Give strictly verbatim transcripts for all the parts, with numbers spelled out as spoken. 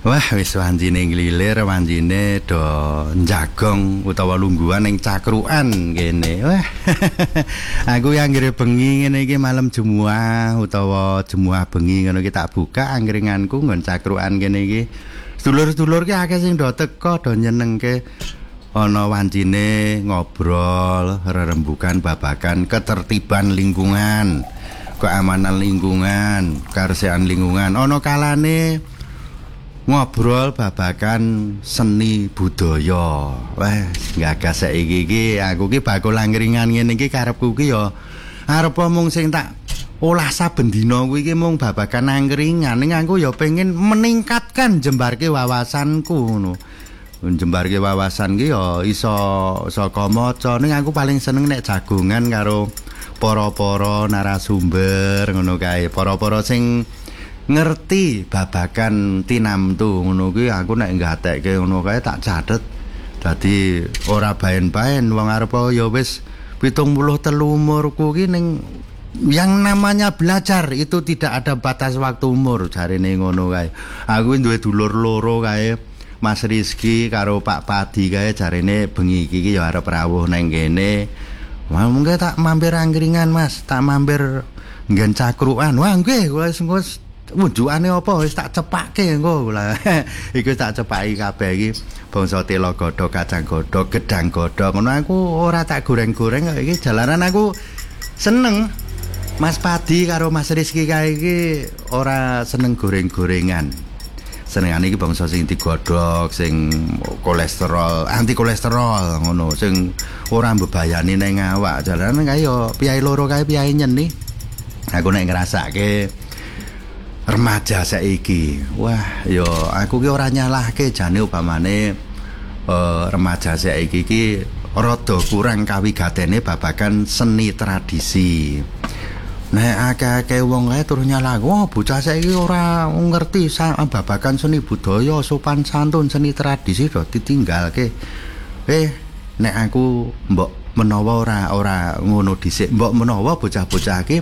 Wah, wis wanjine nglilir, wanjine do njagong utawa lungguhan ning cakrukan kene. Wah. Aku yang anggere bengi ngene iki malam Jumat utawa Jumat bengi ngono iki tak buka angkringanku nggon cakrukan kene iki. Sedulur-sedulur ki akeh sing do teka do nyenengke ana wancine ngobrol rerembukan babagan ketertiban lingkungan, keamanan lingkungan, kebersihan lingkungan. Ana kalane ngobrol babagan seni budaya. Wah, gagas saiki iki aku ki bakul angkringan ngene iki karepku ki ya arep mung sing tak olah saben dina kuwi iki mung babagan angkringan. Ning aku ya pengen meningkatkan jembarke wawasanku ngono. Jembarke wawasan ki ya iso saka maca. Ning aku paling seneng nek jagongan karo para-para narasumber ngono kae. Para-para sing ngerti babagan tinamtu ngono kuwi aku nek gatekke ngono kae tak catet. Dadi ora baen-baen wong arep ya wis pitung puluh telu umurku ki ning yang namanya belajar itu tidak ada batas waktu umur jarine ngono kae. Aku duwe dulur loro kae, Mas Rizky karo Pak Padi kae jarine bengi iki ya arep rawuh nang kene. Wah, mengke tak mampir angkringan Mas, tak mampir nggen cakrukan. Wah, nggih wis wis wujukane apa wis tak cepake engko lah. Iku tak cepaki kabeh iki bangsa tela godhog, kacang godhog, gedang godhog. Ngono aku ora tak goreng-goreng kok iki jalanan aku seneng. Mas Padi karo Mas Rizky kae iki ora seneng goreng-gorengan. Senengane iki bangsa sing digodhog, sing kolesterol, anti kolesterol ngono, sing ora mbebayani ning awak. Jalanan kae yo piyai loro kae piyai nyeni. Aku nek ngrasake remaja saiki, wah yo aku ki ora nyalahke jane upamane uh, remaja saiki ki rada kurang kawigatene babagan seni tradisi. Nek akeh-akeh wong kae terus nyalah, wah bocah saiki ora ngerti babagan seni budaya, sopan santun, seni tradisi do ditinggalke. Eh nek aku mbok menawa ora ora ngono dhisik, mbok menawa bocah-bocah ki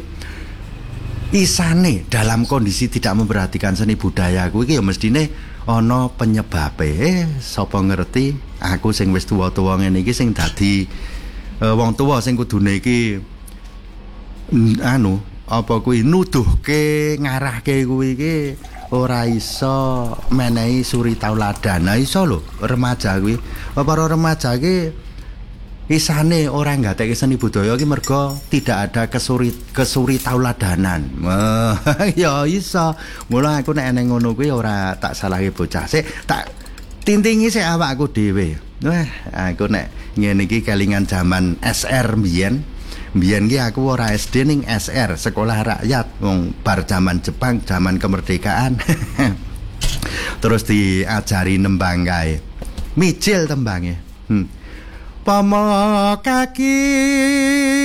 isane dalam kondisi tidak memperhatikan seni budaya kuwi iki ya mestine ana penyebabe. Eh sapa ngerti aku sing wis tuwa-tuwa ngene iki sing dadi uh, wong tuwa sing kudune iki anu apa kuwi nuduhke ngarahke kuwi iki ora iso menehi suri tauladan. Nah iso lho remaja kuwi. Para remaja iki isane orang gatekke seni budaya iki mergo tidak ada kesuri kesuri tauladanan. Ya iso. Mula aku nek eneng ngono kuwi ora tak salahke bocah. Sik tak tintingi sik awakku dhewe. Wah, aku nek ngene iki kelingan zaman S R mbiyen. Mbiyen ki aku ora S D ning S R, Sekolah Rakyat, wong bar zaman Jepang, zaman kemerdekaan. Terus diajari nembang kae. Mijil tembange. Hmm. Pama kaki